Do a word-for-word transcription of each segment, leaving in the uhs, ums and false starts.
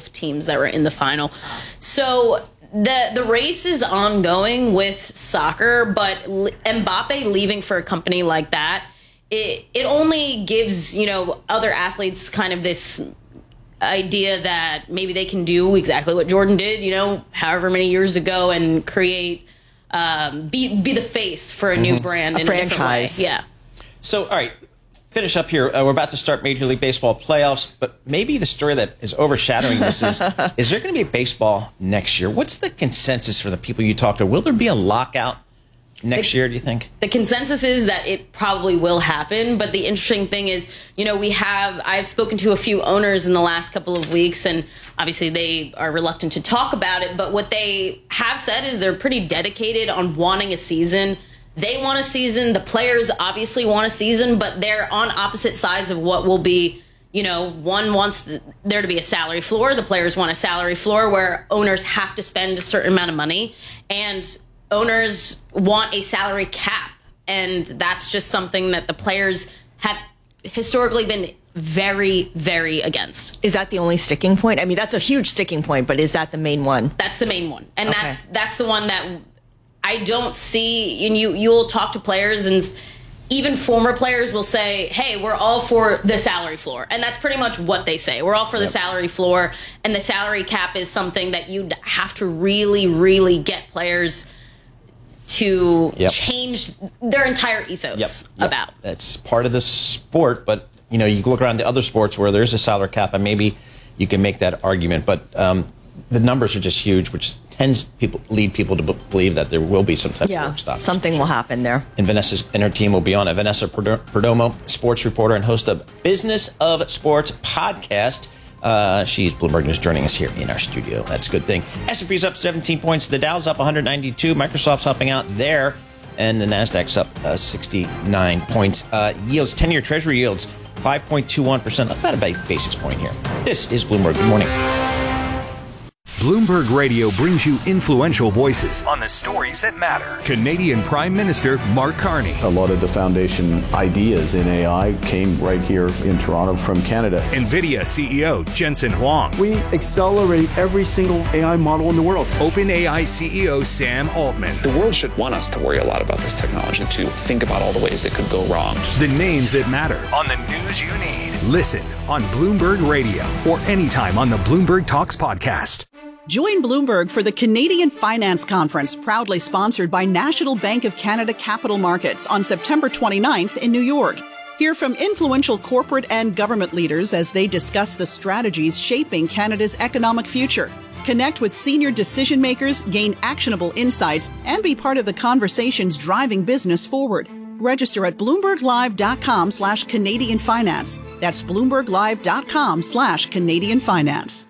both teams that were in the final. So the the race is ongoing with soccer, but Mbappe leaving for a company like that, it it only gives, you know, other athletes kind of this idea that maybe they can do exactly what Jordan did, you know, however many years ago, and create, um, be be the face for a mm-hmm. new brand, a in franchise. a different way. Yeah. So, all right, finish up here. Uh, we're about to start Major League Baseball playoffs, but maybe the story that is overshadowing this is: is there going to be baseball next year? What's the consensus for the people you talk to? Will there be a lockout next the, year, do you think? The consensus is that it probably will happen, but the interesting thing is, you know, we have, I've spoken to a few owners in the last couple of weeks, and obviously they are reluctant to talk about it, but what they have said is they're pretty dedicated on wanting a season. They want a season, the players obviously want a season, but they're on opposite sides of what will be, you know, one wants the, there to be a salary floor, the players want a salary floor where owners have to spend a certain amount of money, and owners want a salary cap, and that's just something that the players have historically been very, very against. Is that the only sticking point? I mean, that's a huge sticking point, but is that the main one? That's the main one, and okay. that's that's the one that I don't see. And you you'll talk to players, and even former players will say, "Hey, we're all for the salary floor," and that's pretty much what they say. We're all for the yep. salary floor, and the salary cap is something that you'd have to really, really get players to yep. change their entire ethos yep. Yep. about. That's part of the sport, but you know, you look around the other sports where there's a salary cap, and maybe you can make that argument. But um, the numbers are just huge, which tends people lead people to b- believe that there will be some type yeah, of work stoppage. Something will happen there. And Vanessa's and her team will be on it. Vanessa Perdomo, sports reporter and host of Business of Sports podcast. Uh, she's Bloomberg News, joining us here in our studio. That's a good thing. S and P's up seventeen points. The Dow's up one hundred ninety-two. Microsoft's helping out there. And the Nasdaq's up uh, sixty-nine points. Uh, yields, ten-year Treasury yields, five point two one percent. Up about a basis point here. This is Bloomberg. Good morning. Bloomberg Radio brings you influential voices on the stories that matter. Canadian Prime Minister Mark Carney. A lot of the foundation ideas in A I came right here in Toronto from Canada. NVIDIA C E O Jensen Huang. We accelerate every single A I model in the world. OpenAI C E O Sam Altman. The world should want us to worry a lot about this technology, to think about all the ways that could go wrong. The names that matter on the news you need. Listen on Bloomberg Radio or anytime on the Bloomberg Talks podcast. Join Bloomberg for the Canadian Finance Conference, proudly sponsored by National Bank of Canada Capital Markets on September twenty-ninth in New York. Hear from influential corporate and government leaders as they discuss the strategies shaping Canada's economic future. Connect with senior decision makers, gain actionable insights, and be part of the conversations driving business forward. Register at bloomberglive.com slash Canadian Finance. That's bloomberglive.com slash Canadian Finance.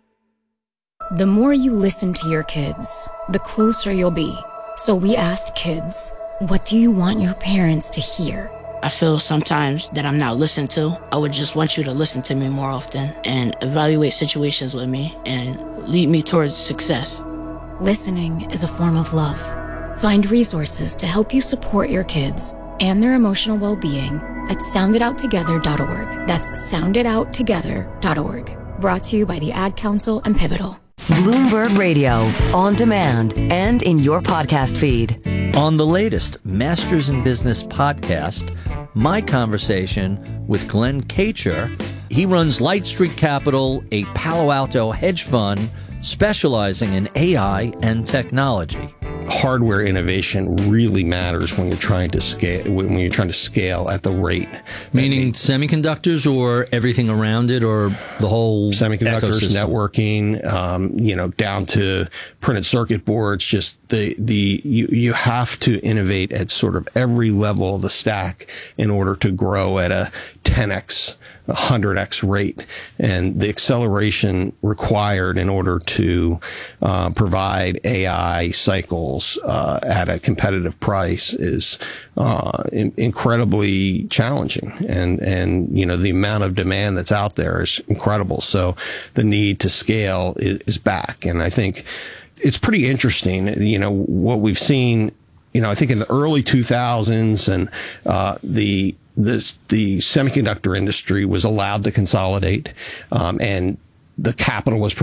The more you listen to your kids, the closer you'll be. So we asked kids, what do you want your parents to hear? I feel sometimes that I'm not listened to. I would just want you to listen to me more often and evaluate situations with me and lead me towards success. Listening is a form of love. Find resources to help you support your kids and their emotional well-being at sound it out together dot org. That's sound it out together dot org. Brought to you by the Ad Council and Pivotal. Bloomberg Radio, on demand and in your podcast feed. On the latest Masters in Business podcast, my conversation with Glenn Kacher. He runs Light Street Capital, a Palo Alto hedge fund specializing in A I and technology. Hardware innovation really matters when you're trying to scale when you're trying to scale at the rate. Meaning semiconductors or everything around it, or the whole semiconductors, ecosystem? Networking, um, you know, down to printed circuit boards. Just the the you you have to innovate at sort of every level of the stack in order to grow at a ten x, one hundred x rate, and the acceleration required in order to uh, provide A I cycles uh, at a competitive price is uh, in- incredibly challenging, and and you know the amount of demand that's out there is incredible. So the need to scale is, is back, and I think it's pretty interesting. You know what we've seen. You know I think in the early two thousands and uh, the The, the semiconductor industry was allowed to consolidate, um, and the capital was